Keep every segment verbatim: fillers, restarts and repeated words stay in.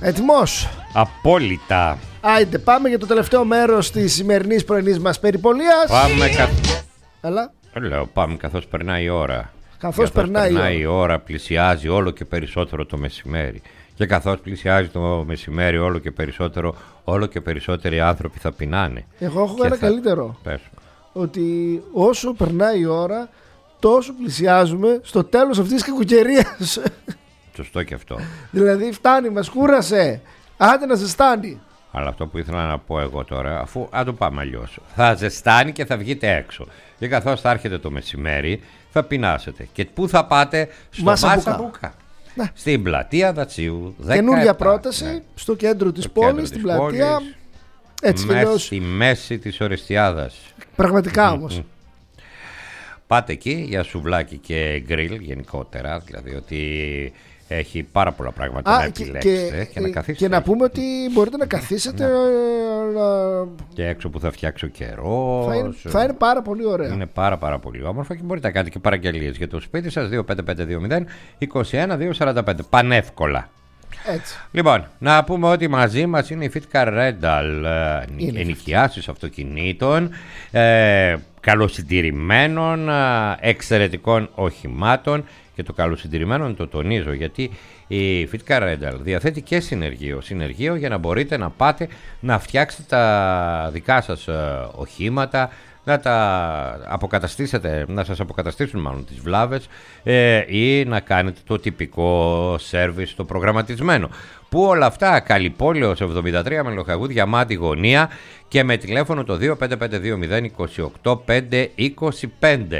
Έτοιμος? Απόλυτα. Άιντε, πάμε για το τελευταίο μέρος της σημερινής πρωινής μας περιπολίας. Πάμε κα... Έλα. Λέω, πάμε καθώς περνάει η ώρα. Καθώς περνάει, περνάει η ώρα. ώρα, πλησιάζει όλο και περισσότερο το μεσημέρι. Και καθώς πλησιάζει το μεσημέρι όλο και περισσότερο, όλο και περισσότεροι άνθρωποι θα πεινάνε. Εγώ έχω και ένα θα... καλύτερο. Πες. Ότι όσο περνάει η ώρα, τόσο πλησιάζουμε στο τέλος αυτής της κακοκαιρίας. Σωστό και αυτό. Δηλαδή φτάνει, μας κούρασε. Άντε να ζεστάνει. Αλλά αυτό που ήθελα να πω εγώ τώρα, αφού αν το πάμε αλλιώς, θα ζεστάνει και θα βγείτε έξω. Και καθώς θα έρχεται το μεσημέρι, θα πεινάσετε. Και πού θα πάτε? Στο Μασαμπούκα. Ναι. Στην πλατεία Δατσίου. Καινούργια πρόταση, ναι. Στο κέντρο της πόλης, κέντρο στην της πλατεία. Πόλης, έτσι μες, στη μέση της Ορεστιάδας. Πραγματικά όμως. Πάτε εκεί για σουβλάκι και γκριλ γενικότερα, δηλαδή ότι έχει πάρα πολλά πράγματα Α, να επιλέξετε και, και να καθίσετε. Και να πούμε ότι μπορείτε να καθίσετε. Ναι. Να... Και έξω που θα φτιάξει ο καιρός. Θα είναι, θα είναι πάρα πολύ ωραία. Είναι πάρα πάρα πολύ όμορφα και μπορείτε να κάνετε και παραγγελίες για το σπίτι σας. Δύο πέντε πέντε δύο μηδέν είκοσι ένα δύο σαράντα πέντε. Πανεύκολα. Έτσι. Λοιπόν, να πούμε ότι μαζί μας είναι η Fitcar Rental, ε, ενοικιάσεις αυτοκινήτων, ε, καλοσυντηρημένων, ε, εξαιρετικών οχημάτων. Και το καλοσυντηρημένο το τονίζω, γιατί η Fitcar Rental διαθέτει και συνεργείο. Συνεργείο για να μπορείτε να πάτε να φτιάξετε τα δικά σας ε, οχήματα, να τα αποκαταστήσετε, να σας αποκαταστήσουν μάλλον τις βλάβες ε, ή να κάνετε το τυπικό σέρβις, το προγραμματισμένο. Που όλα αυτά Καλυπόλεως εβδομήντα τρία με Λοχαγούδια Μάτι Γωνία και με τηλέφωνο το δύο πέντε πέντε δύο μηδέν είκοσι οκτώ πεντακόσια είκοσι πέντε.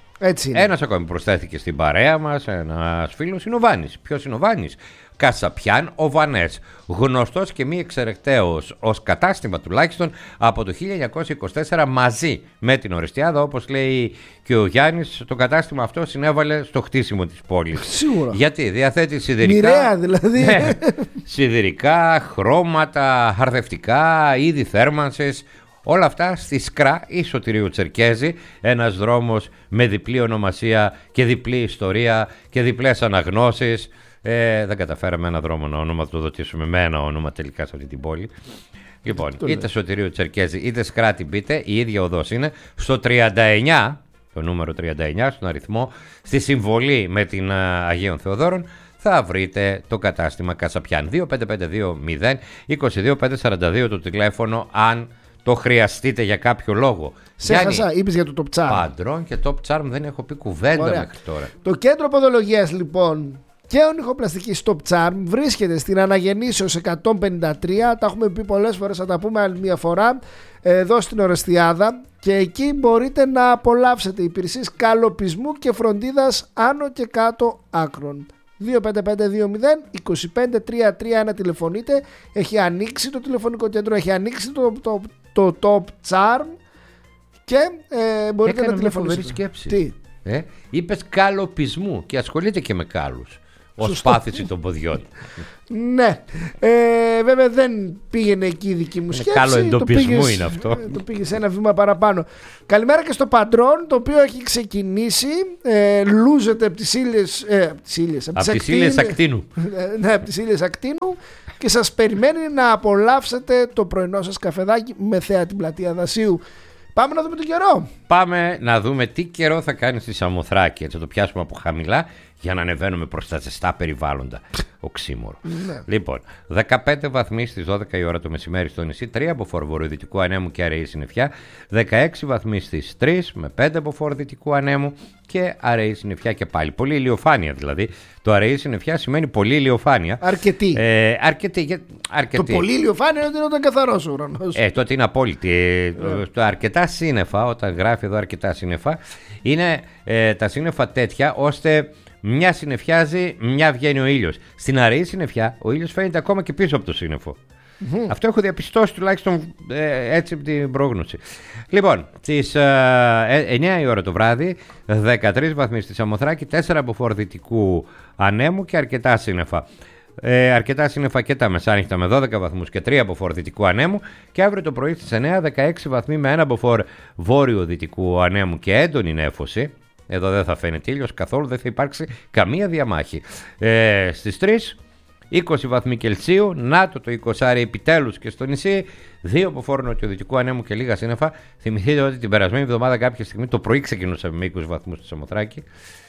Ένας ακόμη προσθέθηκε στην παρέα μας, ένας φίλος είναι ο Βάνης. Ποιος είναι ο Βάνης? Κασαπιάν ο Βανές, γνωστός και μη εξαιρεκταίος ως κατάστημα τουλάχιστον από το χίλια εννιακόσια είκοσι τέσσερα μαζί με την Ορεστιάδα, όπως λέει και ο Γιάννης, το κατάστημα αυτό συνέβαλε στο χτίσιμο της πόλης. Σίγουρα. Γιατί διαθέτει σιδηρικά, μοιραία δηλαδή. Ναι, σιδηρικά, χρώματα, χαρδευτικά, είδη θέρμανσης. Όλα αυτά στη Σκρά ή Σωτηρίου Τσερκέζη, ένας δρόμος με διπλή ονομασία και διπλή ιστορία και διπλές αναγνώσεις. Ε, δεν καταφέραμε ένα δρόμο να ονοματοδοτήσουμε με ένα όνομα τελικά σε αυτή την πόλη. Λοιπόν, είτε λέει. Σωτηρίου Τσερκέζη είτε Σκρά την πείτε, η ίδια οδός είναι στο τριάντα εννιά, το νούμερο τριάντα εννιά, στον αριθμό, στη συμβολή με την uh, Αγίων Θεοδόρων. Θα βρείτε το κατάστημα Κασαπιάν. Δύο πέντε πέντε δύο μηδέν είκοσι δύο πεντακόσια σαράντα δύο το τηλέφωνο αν το χρειαστείτε για κάποιο λόγο. Σε χάσα, είπες για το Top Charm. Παντρών και Top Charm δεν έχω πει κουβέντα Ωραία. Μέχρι τώρα. Το κέντρο ποδολογίας λοιπόν και ονυχοπλαστικής Top Charm βρίσκεται στην Αναγεννήσεως εκατόν πενήντα τρία. Τα έχουμε πει πολλές φορές, θα τα πούμε άλλη μια φορά, εδώ στην Ορεστιάδα. Και εκεί μπορείτε να απολαύσετε υπηρεσίες καλοπισμού και φροντίδας άνω και κάτω άκρων. Δύο πέντε πέντε δύο μηδέν είκοσι πέντε τριάντα τρία ένα τηλεφωνείτε. Έχει ανοίξει το τηλεφωνικό κέντρο, έχει ανοίξει το, το, το Top Charm και ε, μπορείτε Έκανε να τηλεφωνήσετε. Σκέψη. Τι? Ε, είπες καλοπισμού και ασχολείται και με κάλους ως πάθηση των ποδιών. Ναι, ε, βέβαια δεν πήγαινε εκεί η δική μου σκέψη. Κάλο εντοπισμού είναι αυτό. Το πήγε σε ένα βήμα παραπάνω. Καλημέρα και στο Παντρόν, το οποίο έχει ξεκινήσει. Ε, λούζεται από τις ύλιες ε, από τις ύλιες, από από τις ύλιες ακτίνου. Ε, ναι, από τις ύλιες ακτίνου. Και σας περιμένει να απολαύσετε το πρωινό σας καφεδάκι με θέα την πλατεία Δασίου. Πάμε να δούμε τον καιρό. Πάμε να δούμε τι καιρό θα κάνει στη Σαμοθράκη. Έτσι θα το πιάσουμε από χαμηλά για να ανεβαίνουμε προς τα ζεστά περιβάλλοντα. Οξύμορο. Ναι. Λοιπόν, δεκαπέντε βαθμοί στις δώδεκα η ώρα το μεσημέρι στο νησί, τρία από φόρ βορειοδυτικού ανέμου και αραιή συννεφιά, δεκαέξι βαθμοί στις τρεις με πέντε από φόρ δυτικού ανέμου και αραιή συννεφιά και πάλι. Πολύ ηλιοφάνεια δηλαδή. Το αραιή συννεφιά σημαίνει πολύ ηλιοφάνεια. Αρκετή. Ε, αρκετή, αρκετή. Το πολύ ηλιοφάνεια είναι όταν καθαρός ο ουρανός. Ε, τότε είναι απόλυτη. Ε, το αρκετά σύννεφα, όταν γράφει εδώ αρκετά σύννεφα, είναι ε, τα σύννεφα τέτοια ώστε μια συννεφιάζει, μια βγαίνει ο ήλιος. Στην αραιή συννεφιά ο ήλιος φαίνεται ακόμα και πίσω από το σύννεφο. Mm-hmm. Αυτό έχω διαπιστώσει τουλάχιστον ε, έτσι από την πρόγνωση. Λοιπόν, στις ε, εννιά η ώρα το βράδυ, δεκατρείς βαθμοί στη Σαμοθράκη, τέσσερα από φόρ δυτικού ανέμου και αρκετά σύννεφα. Ε, αρκετά σύννεφα και τα μεσάνυχτα με δώδεκα βαθμούς και τρία από φόρ δυτικού ανέμου. Και αύριο το πρωί στις εννιά, δεκαέξι βαθμοί με ένα από φόρ βόρειο δυτικού ανέμου και έντονη νέφωση. Εδώ δεν θα φαίνεται ήλιος καθόλου, δεν θα υπάρξει καμία διαμάχη. Ε, στις τρεις είκοσι βαθμοί Κελσίου, να το το είκοσι επιτέλους και στο νησί, δύο από φόρο νοτιοδυτικού ανέμου και λίγα σύννεφα. Θυμηθείτε ότι την περασμένη εβδομάδα κάποια στιγμή το πρωί ξεκινούσαμε με είκοσι βαθμούς στο Σαμοθράκη.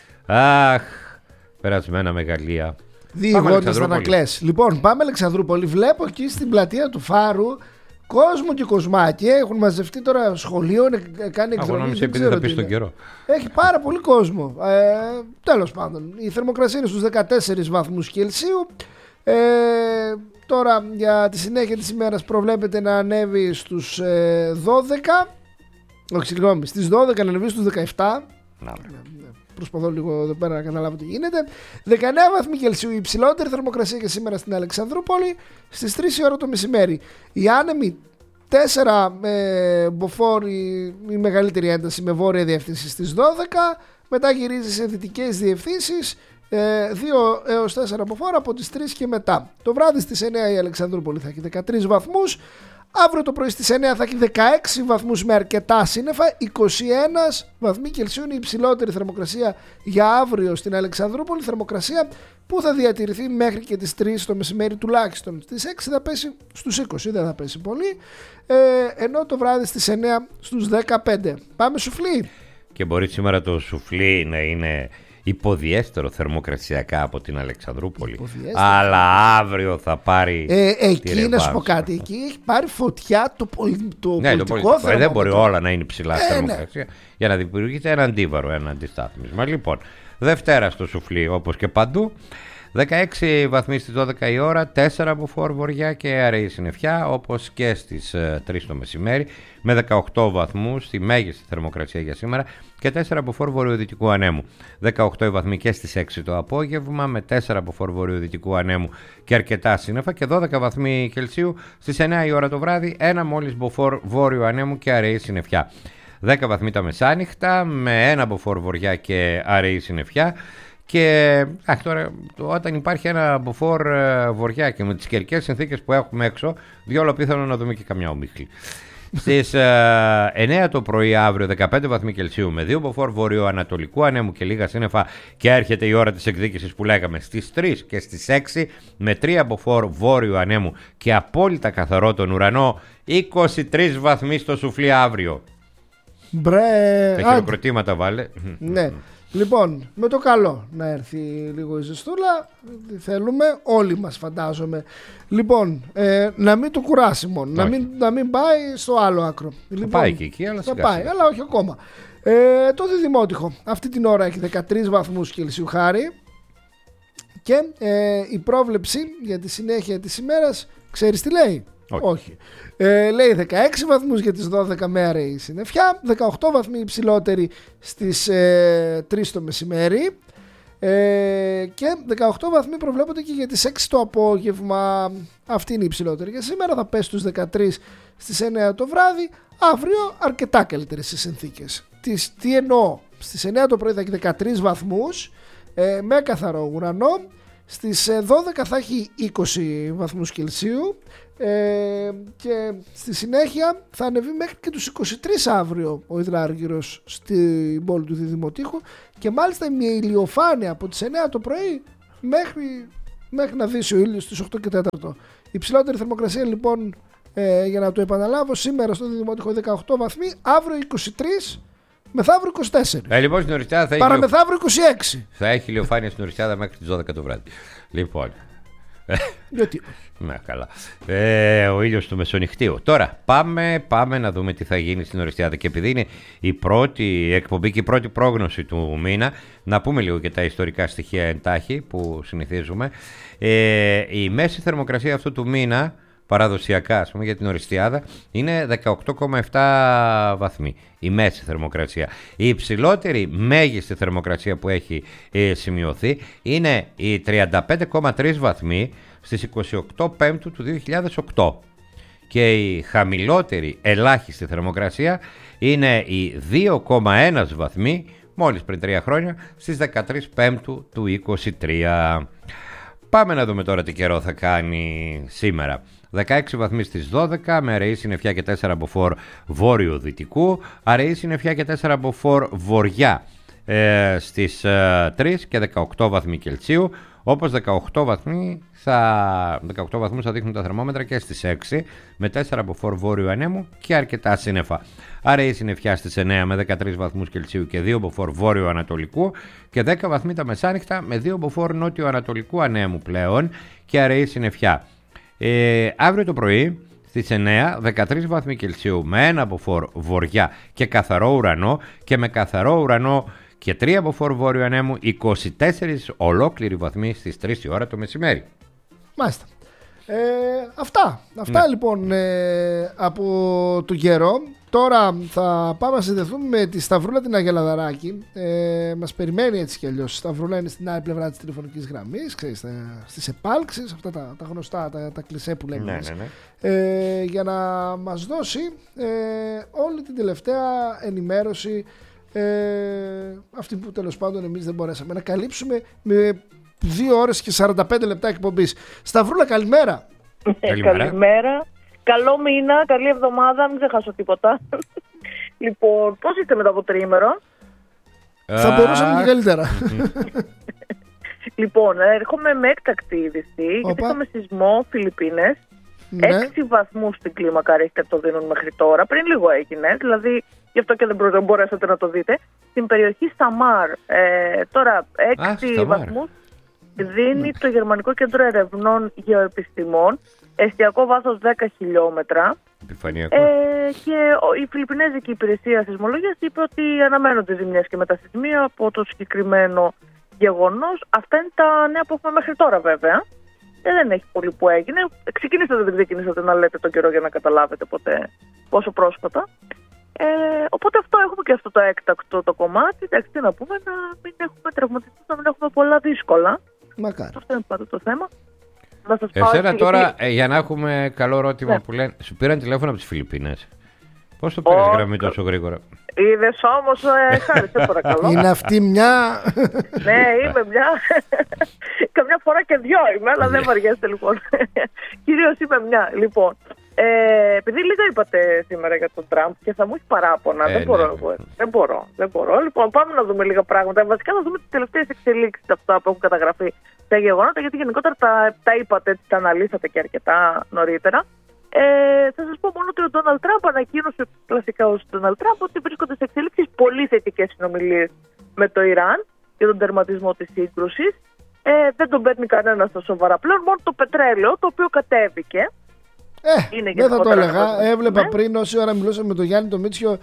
Αχ, περασμένα μεγαλεία. Δύο γόντες Θανακλές. Λοιπόν, πάμε Αλεξανδρούπολη. Βλέπω εκεί στην πλατεία του Φάρου κόσμο και κοσμάκι. Έχουν μαζευτεί τώρα σχολείο, κάνει εκδρομή. Νόμιζα επειδή θα πει στον καιρό. Έχει πάρα πολύ κόσμο. Ε, τέλος πάντων, η θερμοκρασία είναι στους δεκατέσσερις βαθμούς Κελσίου. Ε, τώρα για τη συνέχεια της ημέρας προβλέπεται να ανέβει στους ε, δώδεκα. Όχι, συγγνώμη, στις δώδεκα να ανέβει στους δεκαεπτά. Να, προσπαθώ λίγο εδώ πέρα να καταλάβω τι γίνεται. δεκαεννέα βαθμοί Κελσίου η υψηλότερη θερμοκρασία και σήμερα στην Αλεξανδρούπολη. Στις τρεις η ώρα το μεσημέρι. Οι άνεμοι τέσσερα ε, μποφόρ, η μεγαλύτερη ένταση με βόρεια διεύθυνση στις δώδεκα. Μετά γυρίζει σε δυτικές διευθύνσεις. δύο έως τέσσερα μποφόρ από τις τρεις και μετά. Το βράδυ στις εννέα η Αλεξανδρούπολη θα έχει δεκατρείς βαθμούς. Αύριο το πρωί στις εννέα θα έχει δεκαέξι βαθμούς με αρκετά σύννεφα. είκοσι ένα βαθμοί Κελσίου είναι η υψηλότερη θερμοκρασία για αύριο στην Αλεξανδρούπολη. Θερμοκρασία που θα διατηρηθεί μέχρι και τις τρεις το μεσημέρι τουλάχιστον. Στις έξι θα πέσει στους είκοσι, δεν θα πέσει πολύ. Ε, ενώ το βράδυ στις εννέα στους δεκαπέντε. Πάμε σουφλί. Και μπορεί σήμερα το σουφλί να είναι υποδιέστερο θερμοκρασιακά από την Αλεξανδρούπολη. Αλλά αύριο θα πάρει. Ε, εκεί να σου πω κάτι. Εκεί έχει πάρει φωτιά το, πολι... το ναι, πολιτικό το πολιτικό. Ε, δεν μπορεί όλα να είναι ψηλά ε, θερμοκρασία, ναι. Για να δημιουργείται ένα αντίβαρο, ένα αντιστάθμισμα. Λοιπόν, Δευτέρα στο σουφλί όπως και παντού. δεκαέξι βαθμοί στις δώδεκα η ώρα, τέσσερα από φόρ βορειά και αραιή συννεφιά, όπως και στις τρεις το μεσημέρι, με δεκαοκτώ βαθμούς στη μέγιστη θερμοκρασία για σήμερα και τέσσερα από φόρ βορειοδυτικού ανέμου. δεκαοκτώ οι βαθμοί και στις έξι το απόγευμα, με τέσσερα από φόρ βορειοδυτικού ανέμου και αρκετά σύννεφα και δώδεκα βαθμοί Κελσίου στις εννέα η ώρα το βράδυ, ένα μόλις μποφόρ βόρειο ανέμου και αραιή συννεφιά. δέκα βαθμοί τα μεσάνυχτα, με ένα από φόρ βορειά και αραιή συννεφιά. Και αχ, τώρα, όταν υπάρχει ένα μποφόρ ε, βορειά και με τις καιρικές συνθήκες που έχουμε έξω, διόλο πιθανό να δούμε και καμιά ομίχλη. Στις ε, εννέα το πρωί αύριο, δεκαπέντε βαθμοί Κελσίου με δύο μποφόρ βορειοανατολικού ανέμου και λίγα σύννεφα, και έρχεται η ώρα της εκδίκησης που λέγαμε στις τρεις και στις έξι με τρία μποφόρ βόρειο ανέμου και απόλυτα καθαρό τον ουρανό, είκοσι τρεις βαθμοί στο σουφλί αύριο. Μπρε, τα χειροκροτήματα βάλε. Ναι. Λοιπόν, με το καλό να έρθει λίγο η ζεστούλα, θέλουμε όλοι μας φαντάζομαι. Λοιπόν, ε, να μην το κουράσει μόνο, να μην, να μην πάει στο άλλο άκρο. Θα λοιπόν, πάει και εκεί, αλλά θα πάει, αλλά όχι ακόμα. Ε, το Διδημότυχο αυτή την ώρα έχει δεκατρείς βαθμούς Κελσίου χάρη και ε, η πρόβλεψη για τη συνέχεια της ημέρας, ξέρεις τι λέει? Όχι. όχι. Ε, λέει δεκαέξι βαθμούς για τις δώδεκα με αραιή συννεφιά, δεκαοκτώ βαθμοί υψηλότεροι στις ε, τρεις το μεσημέρι ε, και δεκαοκτώ βαθμοί προβλέπονται και για τις έξι το απόγευμα. Αυτή είναι η υψηλότερη για σήμερα, θα πέσει στους δεκατρείς στις εννέα το βράδυ. Αύριο αρκετά καλύτερες οι συνθήκες. Τις, τι εννοώ? Στις εννέα το πρωί θα έχει δεκατρείς βαθμούς ε, με καθαρό ουρανό. Στις δώδεκα θα έχει είκοσι βαθμούς Κελσίου ε, και στη συνέχεια θα ανεβεί μέχρι και τους είκοσι τρεις αύριο ο υδράργυρος στην πόλη του Διδημοτύχου και μάλιστα μια ηλιοφάνεια από τις εννέα το πρωί μέχρι, μέχρι να δύσει ο ήλιος στις οκτώ και τέσσερα. Η ψηλότερη θερμοκρασία λοιπόν ε, για να το επαναλάβω σήμερα στο Διδημοτύχο δεκαοκτώ βαθμοί, αύριο είκοσι τρεις, μεθαύριο είκοσι τέσσερα. Ε, λοιπόν, στην Οριστιάδα θα Παραμεθαύριο είκοσι έξι. Θα έχει ηλιοφάνεια στην Οριστιάδα μέχρι τις δώδεκα το βράδυ. Λοιπόν. Γιατί? Ναι, καλά. Ε, ο ήλιος του μεσονυχτίου. Τώρα πάμε, πάμε να δούμε τι θα γίνει στην Οριστιάδα. Και επειδή είναι η πρώτη εκπομπή και η πρώτη πρόγνωση του μήνα, να πούμε λίγο και τα ιστορικά στοιχεία εντάχει που συνηθίζουμε. Ε, η μέση θερμοκρασία αυτού του μήνα, παραδοσιακά ας πούμε, για την Οριστιάδα, είναι δεκαοκτώ κόμμα επτά βαθμοί η μέση θερμοκρασία. Η υψηλότερη μέγιστη θερμοκρασία που έχει ε, σημειωθεί είναι οι τριάντα πέντε κόμμα τρεις βαθμοί στις είκοσι οκτώ Πέμπτου του δύο χιλιάδες οκτώ και η χαμηλότερη ελάχιστη θερμοκρασία είναι οι δύο κόμμα ένα βαθμοί μόλις πριν τρία χρόνια στις δεκατρείς Πέμπτου του είκοσι τρία. Πάμε να δούμε τώρα τι καιρό θα κάνει σήμερα. δεκαέξι βαθμοί στις δώδεκα με αραιή συννεφιά και τέσσερα από φόρ βόρειο-δυτικού, αραιή συννεφιά και τέσσερα από φόρ βορειά. ε, στις ε, τρεις και δεκαοκτώ βαθμοί Κελσίου, όπως δεκαοκτώ βαθμοί θα, δεκαοκτώ βαθμούς θα δείχνουν τα θερμόμετρα και στις έξι, με τέσσερα μποφόρ βόρειο ανέμου και αρκετά σύννεφα. Άρα η συννεφιά στις εννέα με δεκατρείς βαθμούς Κελσίου και δύο μποφόρ βόρειο ανατολικού και δέκα βαθμοί τα μεσάνυχτα με δύο μποφόρ νότιο ανατολικού ανέμου πλέον και αραιή συννεφιά. Ε, αύριο το πρωί στις εννέα, δεκατρείς βαθμοί Κελσίου με ένα μποφόρ βορειά και καθαρό ουρανό και με καθαρό ουρανό και τρία μποφόρ βόρειο ανέμου, είκοσι τέσσερις ολόκληροι βαθμοί στις τρεις η ώρα το μεσημέρι. Μάλιστα. Ε, αυτά. Αυτά ναι. λοιπόν ε, από τον καιρό. Τώρα θα πάμε να συνδεθούμε με τη Σταυρούλα την Αγελαδαράκη. Ε, μας περιμένει έτσι κι αλλιώς. Η Σταυρούλα είναι στην άλλη πλευρά της τηλεφωνικής γραμμής, ξέρεις, στις επάλξεις, αυτά τα, τα γνωστά, τα, τα κλισέ που λέμε. Ναι, ναι, ναι. Ε, για να μας δώσει ε, όλη την τελευταία ενημέρωση, ε, αυτή που τέλος πάντων εμείς δεν μπορέσαμε να καλύψουμε με δύο ώρες και σαράντα πέντε λεπτά εκπομπής. Σταυρούλα, καλημέρα. Καλημέρα. Καλημέρα. Καλό μήνα, καλή εβδομάδα, μην ξεχάσω τίποτα. Λοιπόν, πώς είστε μετά από τριήμερο? Θα μπορούσαμε και καλύτερα. Λοιπόν, έρχομαι με έκτακτη είδηση, γιατί είχαμε σεισμό Φιλιππίνες. Ναι. Έξι βαθμούς στην κλίμακα Ρίχτερ το δίνουν μέχρι τώρα. Πριν λίγο έγινε, δηλαδή γι' αυτό και δεν μπορέσατε να το δείτε. Στην περιοχή Σαμάρ, ε, τώρα έξι βαθμούς δίνει το Γερμανικό Κέντρο Ερευνών Γεωεπιστημών. Εστιακό βάθος δέκα χιλιόμετρα. Επιφανειακό. Ε, και η Φιλιππινέζικη Υπηρεσία Σεισμολογίας είπε ότι αναμένονται ζημιές και μετασεισμοί από το συγκεκριμένο γεγονός. Αυτά είναι τα νέα που έχουμε μέχρι τώρα, βέβαια. Ε, δεν έχει πολύ που έγινε. Ξεκινήσατε, δεν ξεκινήσατε να λέτε τον καιρό για να καταλάβετε ποτέ πόσο πρόσφατα. Ε, οπότε αυτό έχουμε και αυτό το έκτακτο το κομμάτι. Εντάξει, τι να πούμε, να μην έχουμε τραυματισμούς, να μην έχουμε πολλά δύσκολα. Μακάρι. Αυτό είναι πάντα το θέμα. Εσένα τώρα, γιατί... ε, για να έχουμε καλό ερώτημα, ναι, που λένε, σου πήραν τηλέφωνο από τις Φιλιππίνες. Πώς το πήρες oh, γραμμή τόσο γρήγορα? Είδες όμως, ε, χάρισε παρακαλώ. Είναι αυτή μια... Ναι, είμαι μια. Καμιά φορά και δυο είμαι, αλλά δεν βαριέστε λοιπόν. Κυρίως είμαι μια. Λοιπόν, ε, επειδή λίγα είπατε σήμερα για τον Τραμπ και θα μου έχει παράπονα, ε, δεν, ναι, μπορώ, ναι. δεν μπορώ, δεν μπορώ. Λοιπόν, πάμε να δούμε λίγα πράγματα. Βασικά να δούμε τις τελευταίες εξελίξεις αυτά που έχουν καταγραφεί τα γεγονότα, γιατί γενικότερα τα, τα είπατε, τα αναλύσατε και αρκετά νωρίτερα. Ε, θα σας πω μόνο ότι ο Ντόναλντ Τραμπ ανακοίνωσε, κλασικά ως Ντόναλντ Τραμπ, ότι βρίσκονται σε εξελίξεις πολύ θετικές συνομιλίες με το Ιράν για τον τερματισμό της σύγκρουσης. Ε, δεν τον παίρνει κανένα στα σοβαρά πλέον, μόνο το πετρέλαιο, το οποίο κατέβηκε. Ε, είναι δεν θα το έλεγα. Έβλεπα ναι. πριν, όση ώρα μιλούσα με τον Γιάννη τον Μίτσιο,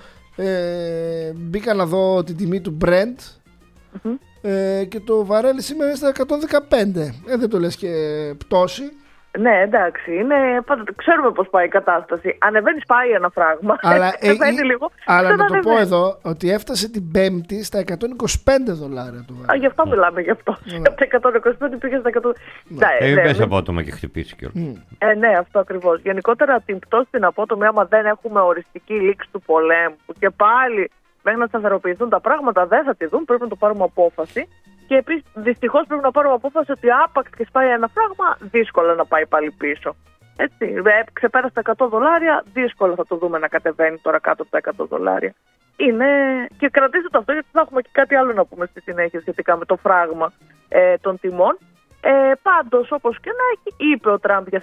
ε, μπήκα να δω την τιμή του Brent. Mm-hmm. Ε, και το βαρέλι σήμερα είναι στα εκατόν δεκαπέντε. Ε, δεν το λες και πτώση. Ναι, εντάξει, είναι, ξέρουμε πώς πάει η κατάσταση. Ανεβαίνει, πάει ένα φράγμα. Αλλά, ε, ε, λίγο, αλλά να το πω εδώ ότι έφτασε την Πέμπτη στα εκατόν είκοσι πέντε δολάρια το βαρέλι. Α, γι' αυτό mm. μιλάμε, γι' αυτό. Mm. Από τα εκατόν είκοσι πέντε πήγε στα εκατό. Ε, ναι, πες απότομα και χτυπήσει κιόλας. Mm. Ε, ναι, αυτό ακριβώς. Γενικότερα την πτώση στην απότομη, άμα δεν έχουμε οριστική λήξη του πολέμου και πάλι μέχρι να σταθεροποιηθούν τα πράγματα, δεν θα τη δουν. Πρέπει να το πάρουμε απόφαση. Και επίσης, δυστυχώς, πρέπει να πάρουμε απόφαση ότι άπαξ και σπάει ένα φράγμα, δύσκολα να πάει πάλι πίσω. Έτσι, ξεπέρασε τα εκατό δολάρια, δύσκολα θα το δούμε να κατεβαίνει τώρα κάτω από τα εκατό δολάρια. Είναι... Και κρατήστε το αυτό, γιατί θα έχουμε και κάτι άλλο να πούμε στη συνέχεια σχετικά με το φράγμα ε, των τιμών. Ε, πάντως, όπως και να έχει, είπε ο Τραμπ για